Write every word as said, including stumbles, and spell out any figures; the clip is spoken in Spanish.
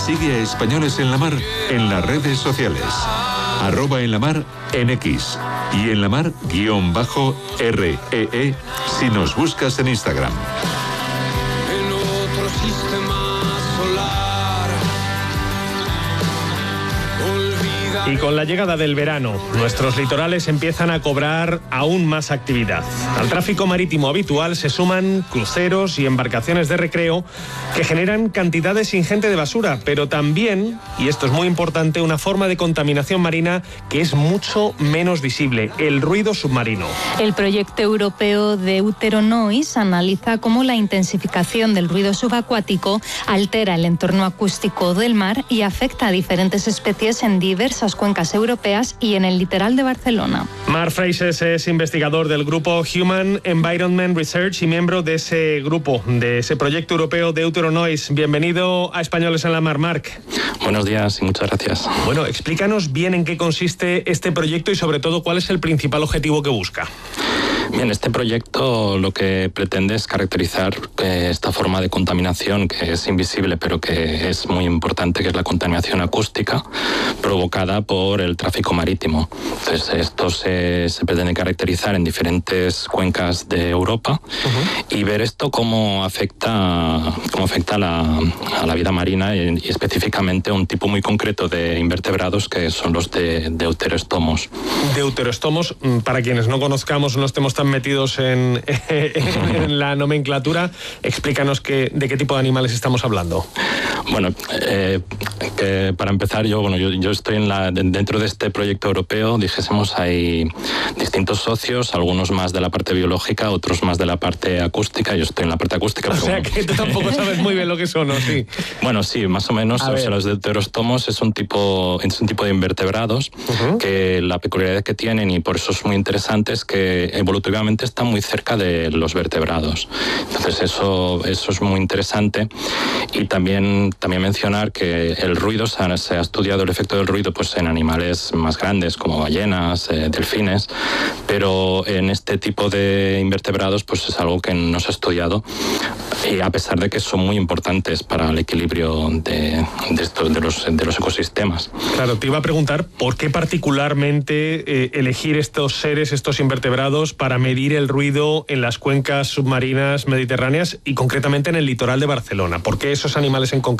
Sigue a Españoles en la Mar en las redes sociales. Arroba en la mar en X y en la mar guión bajo R E E si nos buscas en Instagram. En otro sistema solar. Olvida. Y con la llegada del verano, nuestros litorales empiezan a cobrar aún más actividad. Al tráfico marítimo habitual se suman cruceros y embarcaciones de recreo que generan cantidades ingentes de basura, pero también, y esto es muy importante, una forma de contaminación marina que es mucho menos visible, el ruido submarino. El proyecto europeo Deuteronois analiza cómo la intensificación del ruido subacuático altera el entorno acústico del mar y afecta a diferentes especies en diversas cuencas europeas y en el litoral de Barcelona. Marc Freixes es investigador del grupo Human Environment Research y miembro de ese grupo, de ese proyecto europeo Deuteronois. Bienvenido a Españoles en la Mar, Marc. Buenos días y muchas gracias. Bueno, explícanos bien en qué consiste este proyecto y sobre todo cuál es el principal objetivo que busca. Bien, este proyecto lo que pretende es caracterizar eh, esta forma de contaminación que es invisible pero que es muy importante, que es la contaminación acústica provocada por el tráfico marítimo. Entonces esto se, se pretende caracterizar en diferentes cuencas de Europa uh-huh. y ver esto cómo afecta, cómo afecta a la, a la vida marina y, y específicamente a un tipo muy concreto de invertebrados que son los de deuterostomos. Deuterostomos, para quienes no conozcamos, no estemos tan metidos en, en, en la nomenclatura, explícanos que, de qué tipo de animales estamos hablando. Bueno, eh, que para empezar, yo, bueno, yo, yo estoy en la, dentro de este proyecto europeo, dijésemos, hay distintos socios, algunos más de la parte biológica, otros más de la parte acústica. Yo estoy en la parte acústica. O pero sea bueno. que tú tampoco sabes muy bien lo que son, ¿no? Sí. Bueno, sí, más o menos. O sea, los deuterostomos es un tipo, es un tipo de invertebrados uh-huh. que la peculiaridad que tienen, y por eso es muy interesante, es que evolutivamente están muy cerca de los vertebrados. Entonces eso, eso es muy interesante. Y también, también mencionar que el ruido, se ha, se ha estudiado el efecto del ruido pues, en animales más grandes como ballenas, eh, delfines, pero en este tipo de invertebrados pues, es algo que no se ha estudiado, y a pesar de que son muy importantes para el equilibrio de, de, estos, de, los, de los ecosistemas. Claro, te iba a preguntar por qué particularmente eh, elegir estos seres, estos invertebrados, para medir el ruido en las cuencas submarinas mediterráneas y concretamente en el litoral de Barcelona. ¿Por qué esos animales en concreto?